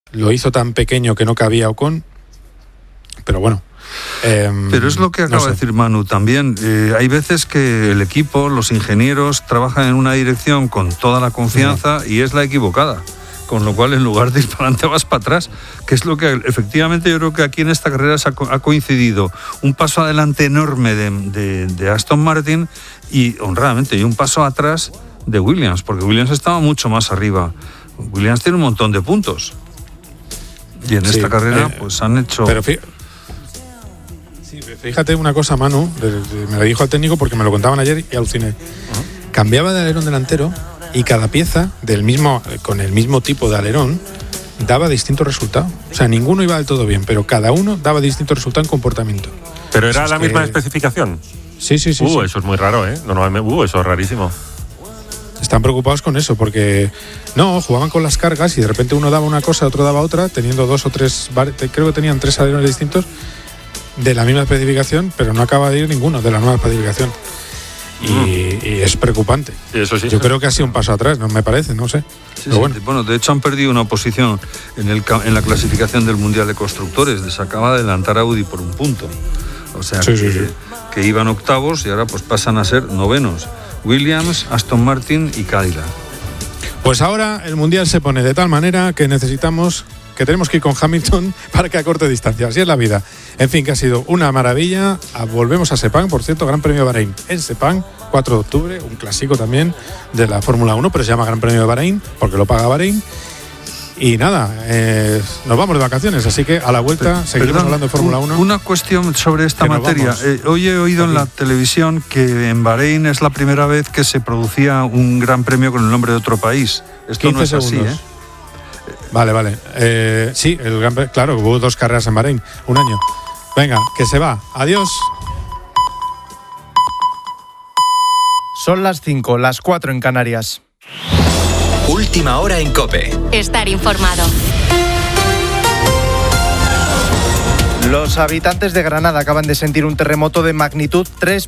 lo hizo tan pequeño que no cabía Ocon, pero bueno. Pero es lo que acaba de decir Manu también. Hay veces que el equipo, los ingenieros, trabajan en una dirección con toda la confianza y es la equivocada. Con lo cual, en lugar de ir para adelante, vas para atrás, que es lo que efectivamente yo creo que aquí en esta carrera ha coincidido. Un paso adelante enorme de Aston Martin y, honradamente, y un paso atrás de Williams, porque Williams estaba mucho más arriba. Williams tiene un montón de puntos. Y en esta carrera, pues han hecho... Pero fíjate una cosa, Manu, me lo dijo el técnico porque me lo contaban ayer y aluciné. Cambiaba de alerón delantero y cada pieza con el mismo tipo de alerón daba distinto resultado. O sea, ninguno iba del todo bien, pero cada uno daba distinto resultado en comportamiento. ¿Pero era la misma especificación? Sí. Eso es muy raro, ¿eh? Normalmente, eso es rarísimo. Están preocupados con eso, porque jugaban con las cargas y de repente uno daba una cosa, otro daba otra, teniendo 2 o 3, creo que tenían 3 alerones distintos de la misma especificación, pero no acaba de ir ninguno de la nueva especificación. Y es preocupante. Eso sí. Yo creo que ha sido un paso atrás, no me parece, no sé. Bueno, de hecho han perdido una posición en la clasificación del Mundial de Constructores. Les acaba de adelantar Audi por un punto. O sea, que iban octavos y ahora pues pasan a ser novenos. Williams, Aston Martin y Cadillac. Pues ahora el Mundial se pone de tal manera que tenemos que ir con Hamilton para que acorte distancia. Así es la vida. En fin, que ha sido una maravilla. Volvemos a Sepang, por cierto, Gran Premio de Bahrein en Sepang, 4 de octubre, un clásico también de la Fórmula 1, pero se llama Gran Premio de Bahrein porque lo paga Bahrein. Y nada, nos vamos de vacaciones, así que a la vuelta seguiremos hablando de Fórmula 1. Una cuestión sobre esta materia. Hoy he oído en la televisión que en Bahrein es la primera vez que se producía un gran premio con el nombre de otro país. Esto no es así, ¿eh? Vale. Sí, claro, hubo 2 carreras en Bahrein, un año. Venga, que se va. Adiós. Son las 5, las 4 en Canarias. Última hora en COPE. Estar informado. Los habitantes de Granada acaban de sentir un terremoto de magnitud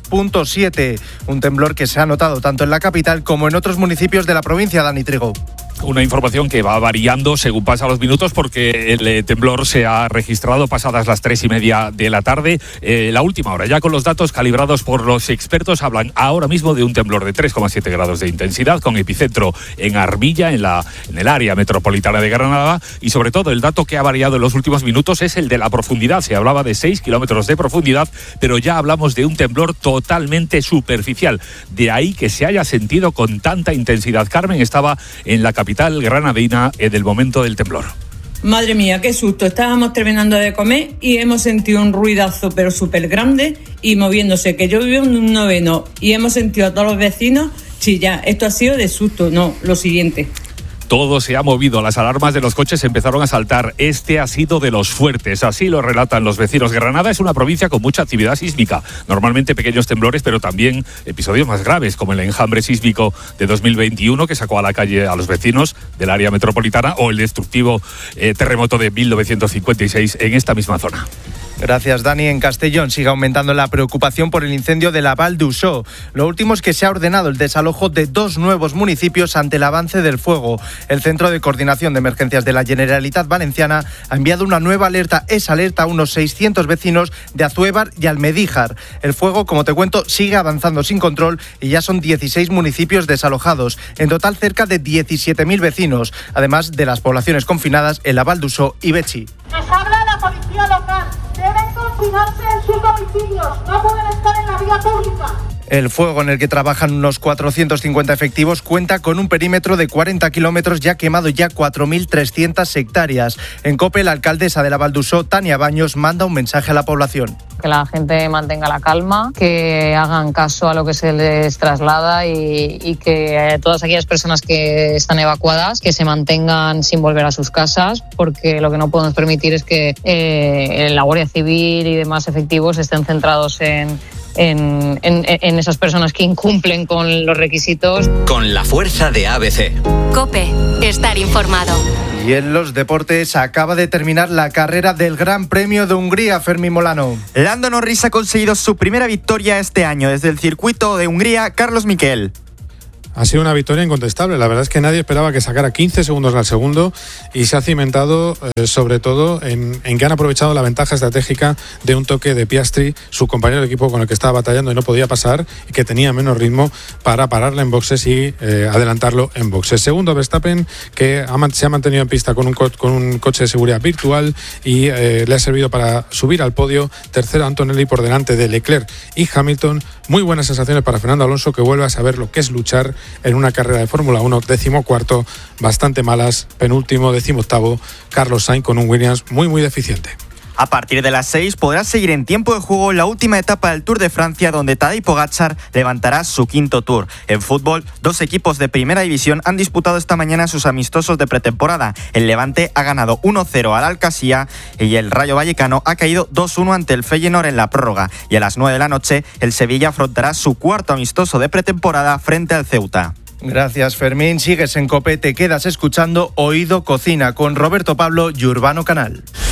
3.7, un temblor que se ha notado tanto en la capital como en otros municipios de la provincia. Dani Trigo. Una información que va variando según pasan los minutos porque el temblor se ha registrado pasadas las 3:30 de la tarde. La última hora, ya con los datos calibrados por los expertos, hablan ahora mismo de un temblor de 3,7 grados de intensidad con epicentro en Armilla, en el área metropolitana de Granada, y sobre todo el dato que ha variado en los últimos minutos es el de la profundidad. Se hablaba de 6 kilómetros de profundidad, pero ya hablamos de un temblor totalmente superficial. De ahí que se haya sentido con tanta intensidad. Carmen estaba en la capital granadina en el momento del temblor. Madre mía, qué susto. Estábamos terminando de comer y hemos sentido un ruidazo pero súper grande y moviéndose, que yo vivo en un noveno y hemos sentido a todos los vecinos chillar. Esto ha sido de susto, no, lo siguiente. Todo se ha movido, las alarmas de los coches empezaron a saltar. Este ha sido de los fuertes, así lo relatan los vecinos. Granada es una provincia con mucha actividad sísmica, normalmente pequeños temblores, pero también episodios más graves, como el enjambre sísmico de 2021 que sacó a la calle a los vecinos del área metropolitana, o el destructivo terremoto de 1956 en esta misma zona. Gracias, Dani. En Castellón sigue aumentando la preocupación por el incendio de la Val d'Uixó. Lo último es que se ha ordenado el desalojo de 2 nuevos municipios ante el avance del fuego. El Centro de Coordinación de Emergencias de la Generalitat Valenciana ha enviado una nueva alerta, a unos 600 vecinos de Azuévar y Almedíjar. El fuego, como te cuento, sigue avanzando sin control y ya son 16 municipios desalojados. En total, cerca de 17.000 vecinos, además de las poblaciones confinadas en la Val d'Uixó y Betxí. Les habla la policía local. Deben confinarse en sus domicilios, no pueden estar en la vía pública. El fuego, en el que trabajan unos 450 efectivos, cuenta con un perímetro de 40 kilómetros y ha quemado ya 4.300 hectáreas. En COPE, la alcaldesa de la Val d'Uixó, Tania Baños, manda un mensaje a la población. Que la gente mantenga la calma, que hagan caso a lo que se les traslada y que todas aquellas personas que están evacuadas que se mantengan sin volver a sus casas, porque lo que no podemos permitir es que la Guardia Civil y demás efectivos estén centrados en esas personas que incumplen con los requisitos. Con la fuerza de ABC. COPE, estar informado. Y en los deportes acaba de terminar la carrera del Gran Premio de Hungría, Fermín Molano. Lando Norris ha conseguido su primera victoria este año desde el circuito de Hungría, Carlos Miquel. ha sido una victoria incontestable. La verdad es que nadie esperaba que sacara 15 segundos al segundo y se ha cimentado sobre todo en que han aprovechado la ventaja estratégica de un toque de Piastri, su compañero de equipo con el que estaba batallando y no podía pasar, y que tenía menos ritmo, para pararle en boxes y adelantarlo en boxes. Segundo, Verstappen, que se ha mantenido en pista con un coche de seguridad virtual y le ha servido para subir al podio. Tercero, Antonelli por delante de Leclerc y Hamilton. Muy buenas sensaciones para Fernando Alonso, que vuelve a saber lo que es luchar en una carrera de Fórmula 1. 14º, bastante malas. Penúltimo, 18º, Carlos Sainz con un Williams muy deficiente. A partir de las 6 podrá seguir en tiempo de juego la última etapa del Tour de Francia, donde Tadej Pogačar levantará su quinto Tour. En fútbol, 2 equipos de primera división han disputado esta mañana sus amistosos de pretemporada. El Levante ha ganado 1-0 al Alcasía y el Rayo Vallecano ha caído 2-1 ante el Feyenoord en la prórroga. Y a las 9 de la noche, el Sevilla afrontará su cuarto amistoso de pretemporada frente al Ceuta. Gracias, Fermín. Sigues en COPE, te quedas escuchando Oído Cocina con Roberto Pablo y Urbano Canal.